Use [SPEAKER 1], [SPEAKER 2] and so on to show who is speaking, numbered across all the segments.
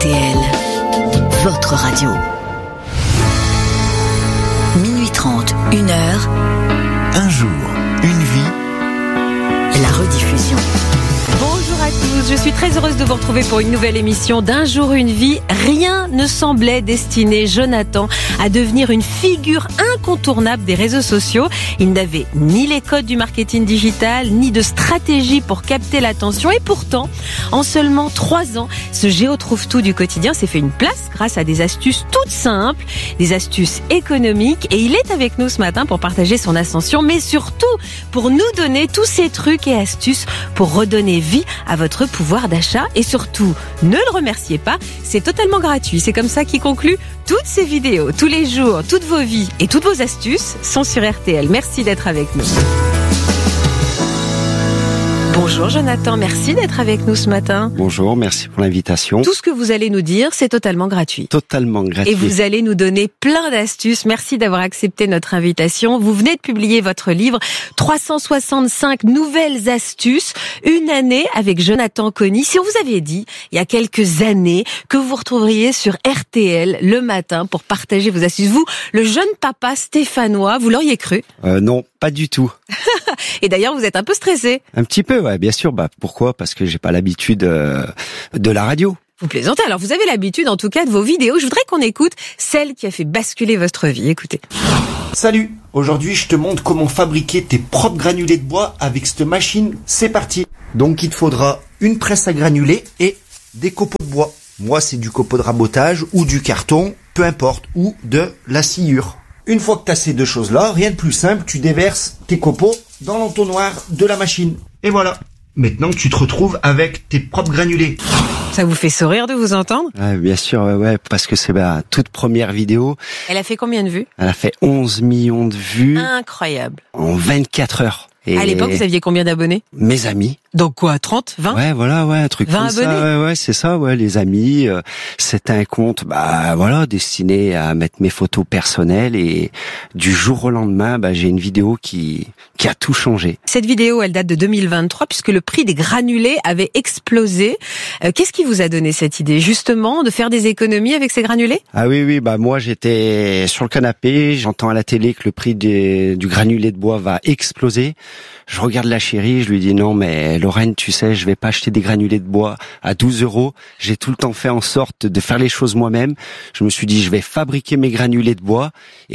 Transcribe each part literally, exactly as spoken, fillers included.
[SPEAKER 1] T L, votre radio. Minuit trente, une heure.
[SPEAKER 2] Un jour, une vie.
[SPEAKER 1] La rediffusion.
[SPEAKER 3] Bonjour à tous, je suis très heureuse de vous retrouver pour une nouvelle émission d'Un jour une vie. Rien ne semblait destiner Jonathan à devenir une figure incontournable des réseaux sociaux. Il n'avait ni les codes du marketing digital, ni de stratégie pour capter l'attention. Et pourtant, en seulement trois ans, ce Géo trouve tout du quotidien s'est fait une place grâce à des astuces toutes simples, des astuces économiques. Et il est avec nous ce matin pour partager son ascension, mais surtout pour nous donner tous ces trucs et astuces pour redonner vie à votre pouvoir d'achat. Et surtout, ne le remerciez pas, c'est totalement gratuit. C'est comme ça qu'il conclut toutes ces vidéos, tous les jours, toutes vos vies et toutes vos astuces sont sur R T L. Merci d'être avec nous. Bonjour Jonathan, merci d'être avec nous ce matin.
[SPEAKER 4] Bonjour, merci pour l'invitation.
[SPEAKER 3] Tout ce que vous allez nous dire, c'est totalement gratuit.
[SPEAKER 4] Totalement gratuit.
[SPEAKER 3] Et vous allez nous donner plein d'astuces. Merci d'avoir accepté notre invitation. Vous venez de publier votre livre trois cent soixante-cinq nouvelles astuces, une année avec Jonathan Conny. Si on vous avait dit, il y a quelques années, que vous vous retrouveriez sur R T L le matin pour partager vos astuces, vous, le jeune papa stéphanois, vous l'auriez cru?
[SPEAKER 4] euh, Non, pas du tout.
[SPEAKER 3] Et d'ailleurs, vous êtes un peu stressé.
[SPEAKER 4] Un petit peu, ouais, bien sûr. Bah, pourquoi ? Parce que j'ai pas l'habitude euh, de la radio.
[SPEAKER 3] Vous plaisantez. Alors, vous avez l'habitude, en tout cas, de vos vidéos. Je voudrais qu'on écoute celle qui a fait basculer votre vie. Écoutez.
[SPEAKER 5] Salut, aujourd'hui je te montre comment fabriquer tes propres granulés de bois avec cette machine. C'est parti. Donc il te faudra une presse à granulés et des copeaux de bois. Moi c'est du copeau de rabotage ou du carton, peu importe, ou de la sciure. Une fois que tu as ces deux choses-là, rien de plus simple, tu déverses tes copeaux dans l'entonnoir de la machine. Et voilà. Maintenant tu te retrouves avec tes propres granulés.
[SPEAKER 3] Ça vous fait sourire de vous entendre?
[SPEAKER 4] Ouais, bien sûr, ouais, ouais, parce que c'est ma toute première vidéo.
[SPEAKER 3] Elle a fait combien de vues?
[SPEAKER 4] Elle a fait onze millions de vues.
[SPEAKER 3] Incroyable.
[SPEAKER 4] En vingt-quatre heures. Et
[SPEAKER 3] à l'époque, vous aviez combien d'abonnés?
[SPEAKER 4] Mes amis.
[SPEAKER 3] Donc quoi, trente, vingt?
[SPEAKER 4] Ouais, voilà, ouais, un truc
[SPEAKER 3] vingt
[SPEAKER 4] comme
[SPEAKER 3] abonnés.
[SPEAKER 4] ça. Ouais, ouais, c'est ça, ouais, les amis. Euh, c'est un compte, bah, voilà, destiné à mettre mes photos personnelles et du jour au lendemain, bah, j'ai une vidéo qui, qui a tout changé.
[SPEAKER 3] Cette vidéo, elle date de deux mille vingt-trois puisque le prix des granulés avait explosé. Euh, qu'est-ce qui vous a donné cette idée, justement, de faire des économies avec ces granulés?
[SPEAKER 4] Ah oui, oui, bah, moi, j'étais sur le canapé, j'entends à la télé que le prix des, du granulé de bois va exploser. Je regarde la chérie, je lui dis non mais Lorraine, tu sais, je vais pas acheter des granulés de bois à douze euros. J'ai tout le temps fait en sorte de faire les choses moi-même. Je me suis dit je vais fabriquer mes granulés de bois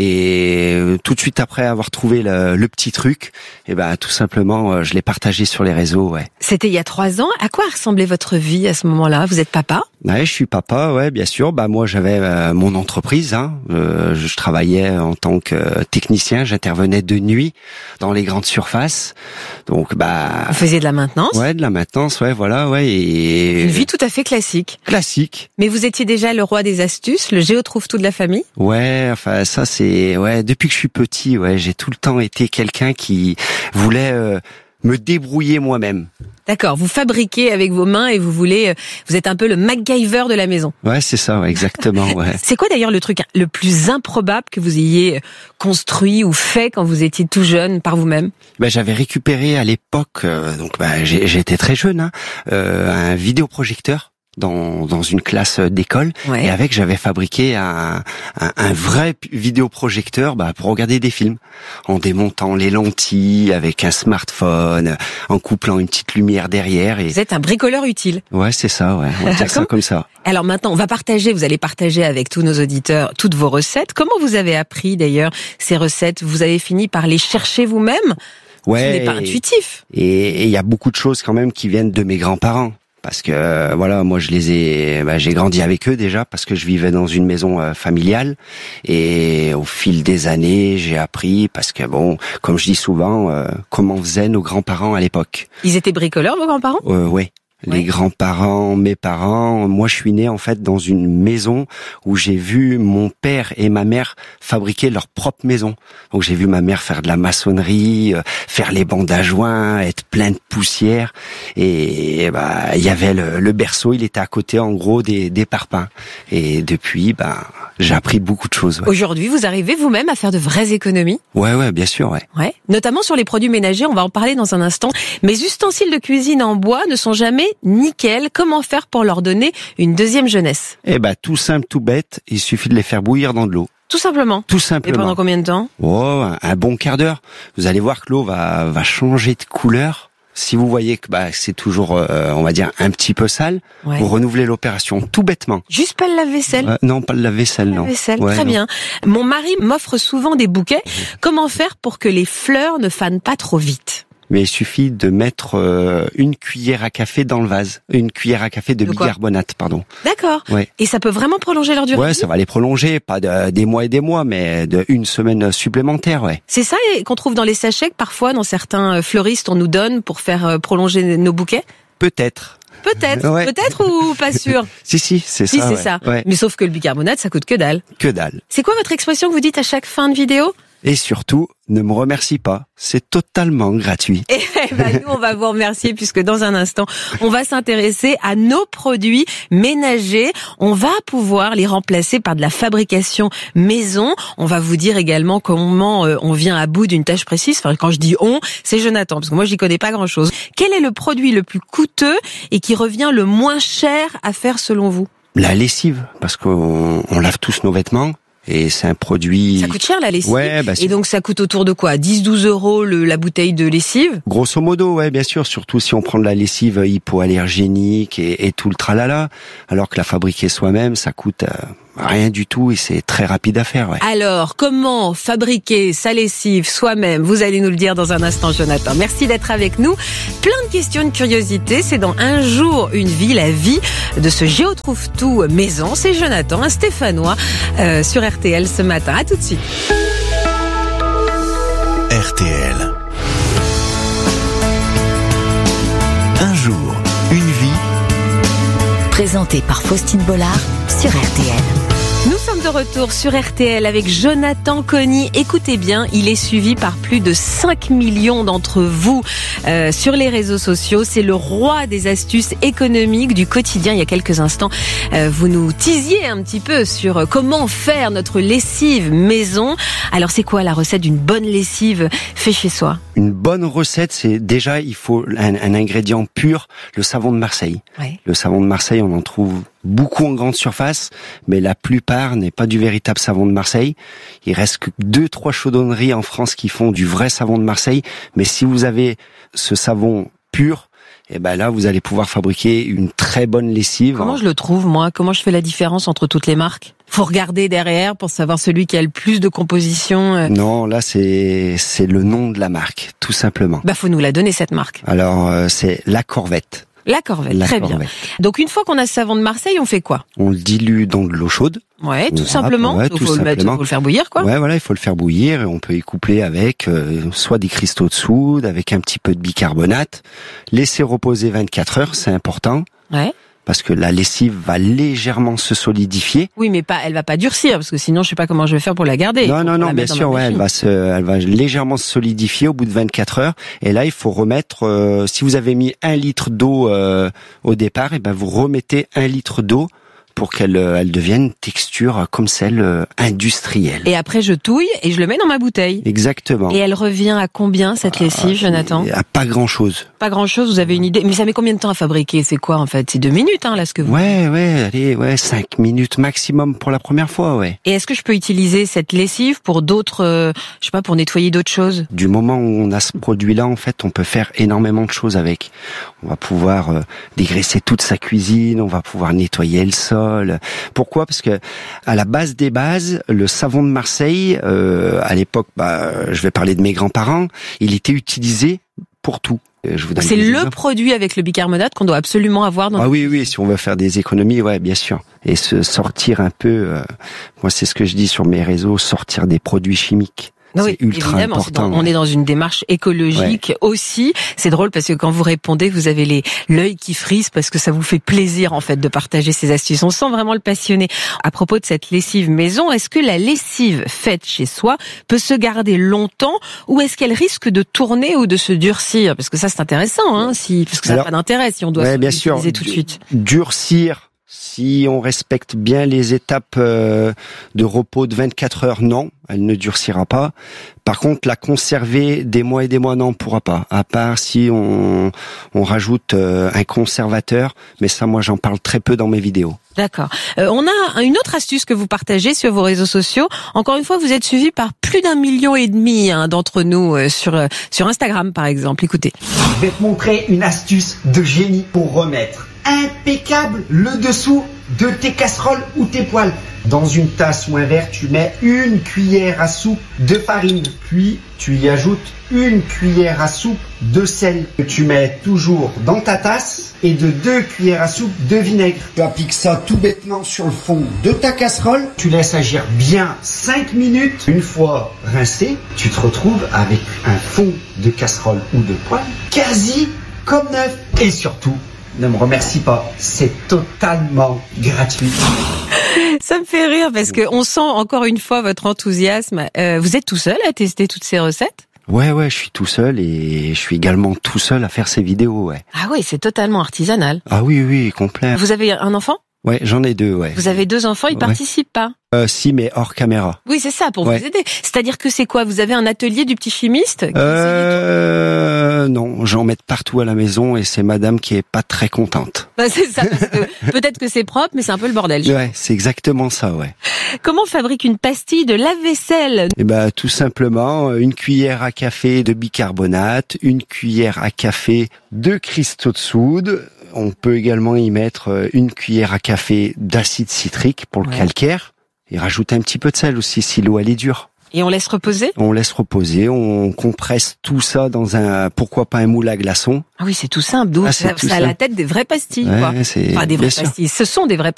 [SPEAKER 4] et tout de suite après avoir trouvé le, le petit truc, et ben tout simplement je l'ai partagé sur les réseaux. Ouais.
[SPEAKER 3] C'était il y a trois ans. À quoi ressemblait votre vie à ce moment-là? Vous êtes papa?
[SPEAKER 4] Ouais, je suis papa, ouais, bien sûr. Bah moi j'avais euh, mon entreprise. Hein. Euh, je travaillais en tant que technicien. J'intervenais de nuit dans les grandes surfaces. Donc bah.
[SPEAKER 3] Vous faisiez de la maintenance?
[SPEAKER 4] Ouais, de la maintenance, ouais, voilà, ouais. Et
[SPEAKER 3] une vie tout à fait classique.
[SPEAKER 4] Classique.
[SPEAKER 3] Mais vous étiez déjà le roi des astuces, le Géo trouve tout de la famille?
[SPEAKER 4] Ouais, enfin ça c'est, ouais, depuis que je suis petit, ouais, j'ai tout le temps été quelqu'un qui voulait euh, me débrouiller moi-même.
[SPEAKER 3] D'accord, vous fabriquez avec vos mains et vous voulez, vous êtes un peu le MacGyver de la maison.
[SPEAKER 4] Ouais, c'est ça, ouais, exactement, ouais.
[SPEAKER 3] C'est quoi d'ailleurs le truc le plus improbable que vous ayez construit ou fait quand vous étiez tout jeune par vous-même?
[SPEAKER 4] Ben, j'avais récupéré à l'époque, euh, donc ben, j'ai, j'étais très jeune, hein, euh, un vidéoprojecteur. Dans, dans une classe d'école, ouais. Et avec j'avais fabriqué un, un, un vrai vidéoprojecteur bah, pour regarder des films, en démontant les lentilles avec un smartphone, en couplant une petite lumière derrière. Et...
[SPEAKER 3] Vous êtes un bricoleur utile.
[SPEAKER 4] Ouais, c'est ça, ouais. On va dire ça comme ça.
[SPEAKER 3] Alors maintenant, on va partager, vous allez partager avec tous nos auditeurs toutes vos recettes. Comment vous avez appris d'ailleurs ces recettes? Vous avez fini par les chercher vous-même?
[SPEAKER 4] Ouais.
[SPEAKER 3] Ce n'est pas intuitif.
[SPEAKER 4] Et il y a beaucoup de choses quand même qui viennent de mes grands-parents. Parce que euh, voilà, moi je les ai, bah, j'ai grandi avec eux déjà parce que je vivais dans une maison euh, familiale et au fil des années j'ai appris parce que bon, comme je dis souvent, euh, comment faisaient nos grands-parents à l'époque.
[SPEAKER 3] Ils étaient bricoleurs vos grands-parents?
[SPEAKER 4] euh, Ouais. Les
[SPEAKER 3] ouais.
[SPEAKER 4] grands-parents, mes parents, moi je suis né en fait dans une maison où j'ai vu mon père et ma mère fabriquer leur propre maison. Donc j'ai vu ma mère faire de la maçonnerie, euh, faire les bandes à joints, être plein de poussière et bah il y avait le, le berceau, il était à côté en gros des, des parpaings. Et depuis bah j'ai appris beaucoup de choses. Ouais.
[SPEAKER 3] Aujourd'hui, vous arrivez vous-même à faire de vraies économies?
[SPEAKER 4] Ouais ouais, bien sûr, ouais.
[SPEAKER 3] Ouais, notamment sur les produits ménagers, on va en parler dans un instant. Mes ustensiles de cuisine en bois ne sont jamais nickel. Comment faire pour leur donner une deuxième jeunesse?
[SPEAKER 4] Eh ben, tout simple, tout bête. Il suffit de les faire bouillir dans de l'eau.
[SPEAKER 3] Tout simplement.
[SPEAKER 4] Tout
[SPEAKER 3] Et
[SPEAKER 4] simplement.
[SPEAKER 3] pendant combien de temps?
[SPEAKER 4] Oh, un, un bon quart d'heure. Vous allez voir que l'eau va, va changer de couleur. Si vous voyez que bah, c'est toujours, euh, on va dire, un petit peu sale,
[SPEAKER 3] Ouais.
[SPEAKER 4] vous renouvelez l'opération tout bêtement.
[SPEAKER 3] Juste pas le lave-vaisselle?
[SPEAKER 4] Euh, non, pas le lave-vaisselle, non.
[SPEAKER 3] Lave-vaisselle,
[SPEAKER 4] Ouais,
[SPEAKER 3] très
[SPEAKER 4] non.
[SPEAKER 3] bien. Mon mari m'offre souvent des bouquets. Comment faire pour que les fleurs ne fanent pas trop vite?
[SPEAKER 4] Mais il suffit de mettre euh, une cuillère à café dans le vase. Une cuillère à café de,
[SPEAKER 3] De quoi?
[SPEAKER 4] bicarbonate, pardon.
[SPEAKER 3] D'accord.
[SPEAKER 4] Ouais.
[SPEAKER 3] Et ça peut vraiment prolonger leur durée?
[SPEAKER 4] Ouais, ça va les prolonger, pas de, des mois et des mois, mais de une semaine supplémentaire, ouais.
[SPEAKER 3] C'est ça qu'on trouve dans les sachets que parfois, dans certains fleuristes, on nous donne pour faire euh, prolonger nos bouquets?
[SPEAKER 4] Peut-être.
[SPEAKER 3] Peut-être,
[SPEAKER 4] Ouais.
[SPEAKER 3] peut-être ou pas sûr?
[SPEAKER 4] Si, si, c'est
[SPEAKER 3] Si,
[SPEAKER 4] ça.
[SPEAKER 3] c'est
[SPEAKER 4] ouais.
[SPEAKER 3] ça.
[SPEAKER 4] Ouais.
[SPEAKER 3] Mais sauf que le bicarbonate, ça coûte que dalle.
[SPEAKER 4] Que dalle.
[SPEAKER 3] C'est quoi votre expression que vous dites à chaque fin de vidéo?
[SPEAKER 4] Et surtout, ne me remercie pas. C'est totalement gratuit.
[SPEAKER 3] Eh ben, nous, on va vous remercier puisque dans un instant, on va s'intéresser à nos produits ménagers. On va pouvoir les remplacer par de la fabrication maison. On va vous dire également comment euh, on vient à bout d'une tâche précise. Enfin, quand je dis on, c'est Jonathan, parce que moi, j'y connais pas grand-chose. Quel est le produit le plus coûteux et qui revient le moins cher à faire selon vous?
[SPEAKER 4] La lessive, parce qu'on on lave tous nos vêtements. Et c'est un produit...
[SPEAKER 3] Ça coûte cher la lessive.
[SPEAKER 4] Ouais, bah, c'est-
[SPEAKER 3] et donc ça coûte autour de quoi? dix douze euros le, la bouteille de lessive?
[SPEAKER 4] Grosso modo, ouais, bien sûr, surtout si on prend de la lessive hypoallergénique et, et tout le tralala, alors que la fabriquer soi-même, ça coûte euh, rien du tout et c'est très rapide à faire, ouais.
[SPEAKER 3] Alors, comment fabriquer sa lessive soi-même? Vous allez nous le dire dans un instant, Jonathan. Merci d'être avec nous. Plein de questions, de curiosité. C'est dans Un jour, une vie, la vie de ce Géotrouve-tout maison. C'est Jonathan, un Stéphanois, euh, sur R T L ce matin. À tout de suite.
[SPEAKER 2] R T L. Un jour, une vie.
[SPEAKER 1] Présenté par Faustine Bollard sur R T L.
[SPEAKER 3] Nous sommes de retour sur R T L avec Jonathan Cony. Écoutez bien, il est suivi par plus de cinq millions d'entre vous euh, sur les réseaux sociaux. C'est le roi des astuces économiques du quotidien. Il y a quelques instants, euh, vous nous teasiez un petit peu sur comment faire notre lessive maison. Alors, c'est quoi la recette d'une bonne lessive fait chez soi?
[SPEAKER 4] Une bonne recette, c'est déjà, il faut un, un ingrédient pur, le savon de Marseille.
[SPEAKER 3] Ouais.
[SPEAKER 4] Le savon de Marseille, on en trouve beaucoup en grande surface, mais la plupart n'est pas du véritable savon de Marseille. Il reste que deux, trois chaudronneries en France qui font du vrai savon de Marseille. Mais si vous avez ce savon pur, eh ben là, vous allez pouvoir fabriquer une très bonne lessive.
[SPEAKER 3] Comment je le trouve, moi? Comment je fais la différence entre toutes les marques? Faut regarder derrière pour savoir celui qui a le plus de composition. euh.
[SPEAKER 4] Non, là, c'est c'est le nom de la marque, tout simplement.
[SPEAKER 3] Bah, faut nous la donner, cette marque.
[SPEAKER 4] Alors, euh, c'est la Corvette.
[SPEAKER 3] La Corvette,
[SPEAKER 4] La
[SPEAKER 3] très
[SPEAKER 4] Corvette.
[SPEAKER 3] bien. Donc, une fois qu'on a ce savon de Marseille, on fait quoi?
[SPEAKER 4] On le dilue dans de l'eau chaude.
[SPEAKER 3] Ouais, tout
[SPEAKER 4] Voilà,
[SPEAKER 3] simplement.
[SPEAKER 4] ouais,
[SPEAKER 3] Donc,
[SPEAKER 4] tout
[SPEAKER 3] faut le mettre,
[SPEAKER 4] simplement.
[SPEAKER 3] faut le faire bouillir, quoi.
[SPEAKER 4] Ouais, voilà, il faut le faire bouillir et on peut y coupler avec euh, soit des cristaux de soude, avec un petit peu de bicarbonate. Laisser reposer vingt-quatre heures, c'est important.
[SPEAKER 3] Ouais.
[SPEAKER 4] Parce que la lessive va légèrement se solidifier.
[SPEAKER 3] Oui, mais pas, elle va pas durcir, parce que sinon, je sais pas comment je vais faire pour la garder.
[SPEAKER 4] Non,
[SPEAKER 3] Faut
[SPEAKER 4] non,
[SPEAKER 3] la
[SPEAKER 4] non,
[SPEAKER 3] mettre
[SPEAKER 4] bien
[SPEAKER 3] dans
[SPEAKER 4] sûr,
[SPEAKER 3] ma
[SPEAKER 4] ouais, elle
[SPEAKER 3] machine.
[SPEAKER 4] va se, elle va légèrement se solidifier au bout de vingt-quatre heures. Et là, il faut remettre, euh, si vous avez mis un litre d'eau euh, au départ, et ben vous remettez un litre d'eau pour qu'elle euh, elle devienne une texture comme celle euh, industrielle.
[SPEAKER 3] Et après, je touille et je le mets dans ma bouteille.
[SPEAKER 4] Exactement.
[SPEAKER 3] Et elle revient à combien, cette lessive, Jonathan?
[SPEAKER 4] À pas grand chose.
[SPEAKER 3] Pas grand chose, vous avez une idée. Mais ça met combien de temps à fabriquer? C'est quoi, en fait? C'est deux minutes, hein, là, ce que vous...
[SPEAKER 4] Ouais, ouais, allez, ouais, cinq minutes maximum pour la première fois, ouais.
[SPEAKER 3] Et est-ce que je peux utiliser cette lessive pour d'autres, euh, je sais pas, pour nettoyer d'autres choses?
[SPEAKER 4] Du moment où on a ce produit-là, en fait, on peut faire énormément de choses avec. On va pouvoir euh, dégraisser toute sa cuisine, on va pouvoir nettoyer le sol. Pourquoi? Parce que à la base des bases, le savon de Marseille, euh, à l'époque, bah, je vais parler de mes grands-parents, il était utilisé pour tout. Je vous donne
[SPEAKER 3] C'est
[SPEAKER 4] des
[SPEAKER 3] le
[SPEAKER 4] exemples.
[SPEAKER 3] produit avec le bicarbonate qu'on doit absolument avoir dans...
[SPEAKER 4] Ah oui, oui, si on veut faire des économies, ouais, bien sûr. Et se sortir un peu, euh, moi c'est ce que je dis sur mes réseaux, sortir des produits chimiques.
[SPEAKER 3] Non,
[SPEAKER 4] C'est
[SPEAKER 3] oui,
[SPEAKER 4] ultra
[SPEAKER 3] évidemment, c'est
[SPEAKER 4] important.
[SPEAKER 3] dans- on est dans une démarche écologique aussi. C'est drôle parce que quand vous répondez, vous avez les l'œil qui frise parce que ça vous fait plaisir en fait de partager ces astuces. On sent vraiment le passionné. À propos de cette lessive maison, est-ce que la lessive faite chez soi peut se garder longtemps ou est-ce qu'elle risque de tourner ou de se durcir? Parce que ça c'est intéressant, hein, si parce que ça n'a
[SPEAKER 4] Alors,
[SPEAKER 3] pas d'intérêt si on doit
[SPEAKER 4] ouais,
[SPEAKER 3] se
[SPEAKER 4] bien sûr,
[SPEAKER 3] l'utiliser tout de
[SPEAKER 4] du-
[SPEAKER 3] suite.
[SPEAKER 4] Durcir, Si on respecte bien les étapes euh, de repos de vingt-quatre heures, non, elle ne durcira pas. Par contre, la conserver des mois et des mois, non, on ne pourra pas. À part si on, on rajoute euh, un conservateur, mais ça, moi, j'en parle très peu dans mes vidéos.
[SPEAKER 3] D'accord. Euh, on a une autre astuce que vous partagez sur vos réseaux sociaux. Encore une fois, vous êtes suivi par plus d'un million et demi hein, d'entre nous euh, sur euh, sur Instagram, par exemple. Écoutez.
[SPEAKER 5] Je vais te montrer une astuce de génie pour remettre impeccable le dessous de tes casseroles ou tes poêles. Dans une tasse ou un verre, tu mets une cuillère à soupe de farine, puis tu y ajoutes une cuillère à soupe de sel que tu mets toujours dans ta tasse et de deux cuillères à soupe de vinaigre. Tu appliques ça tout bêtement sur le fond de ta casserole, tu laisses agir bien cinq minutes. Une fois rincé, tu te retrouves avec un fond de casserole ou de poêle quasi comme neuf. Et surtout, ne me remercie pas, c'est totalement gratuit.
[SPEAKER 3] Ça me fait rire parce que on sent encore une fois votre enthousiasme. Euh, vous êtes tout seul à tester toutes ces recettes ?
[SPEAKER 4] Ouais, ouais, je suis tout seul et je suis également tout seul à faire ces vidéos, ouais.
[SPEAKER 3] Ah oui, c'est totalement artisanal.
[SPEAKER 4] Ah oui, oui, complet.
[SPEAKER 3] Vous avez un enfant ?
[SPEAKER 4] Ouais, j'en ai deux, ouais.
[SPEAKER 3] Vous avez deux enfants, ils
[SPEAKER 4] Ouais.
[SPEAKER 3] participent pas ?
[SPEAKER 4] Euh, si, mais hors caméra.
[SPEAKER 3] Oui, c'est ça, pour
[SPEAKER 4] Ouais.
[SPEAKER 3] vous aider. C'est-à-dire que c'est quoi ? Vous avez un atelier du petit chimiste qui
[SPEAKER 4] Euh, non, j'en mets partout à la maison et c'est madame qui est pas très contente.
[SPEAKER 3] Bah, c'est ça, parce que peut-être que c'est propre, mais c'est un peu le bordel.
[SPEAKER 4] Ouais, c'est exactement ça, ouais.
[SPEAKER 3] Comment on fabrique une pastille de lave-vaisselle ?
[SPEAKER 4] Et ben, tout simplement, une cuillère à café de bicarbonate, une cuillère à café de cristaux de soude. On peut également y mettre une cuillère à café d'acide citrique pour le
[SPEAKER 3] Ouais.
[SPEAKER 4] calcaire et rajouter un petit peu de sel aussi si l'eau elle est dure.
[SPEAKER 3] Et on laisse reposer ?
[SPEAKER 4] On laisse reposer, on compresse tout ça dans un, pourquoi pas un moule à glaçons.
[SPEAKER 3] Ah oui, c'est tout simple. D'où
[SPEAKER 4] Ah, c'est
[SPEAKER 3] ça,
[SPEAKER 4] tout
[SPEAKER 3] ça a la
[SPEAKER 4] simple.
[SPEAKER 3] tête des vraies pastilles,
[SPEAKER 4] Ouais,
[SPEAKER 3] quoi.
[SPEAKER 4] c'est-
[SPEAKER 3] Enfin, des vraies
[SPEAKER 4] bien sûr.
[SPEAKER 3] pastilles. Ce sont des vraies